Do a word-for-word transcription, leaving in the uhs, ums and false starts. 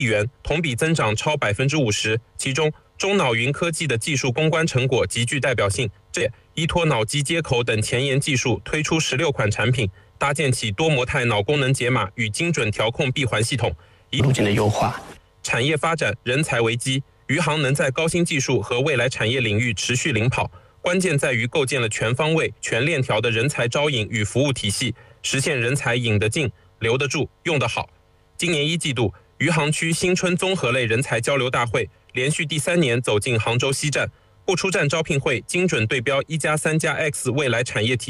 亿元，同比增长超百分之五十。其中，中脑云科技的技术攻关成果极具代表性，这依托脑机接口等前沿技术推出十六款产品，搭建起多模态脑功能解码与精准调控闭环系统， 路径的优化。 产业发展、人才危机，余杭能在高新技术和未来产业领域持续领跑，关键在于构建了全方位、全链条的人才招引与服务体系，实现人才引得进、留得住、用得好。今年一季度，余杭区新春综合类人才交流大会连续第三年走进杭州西站，不出站招聘会精准对标一加三加 X 未来产业体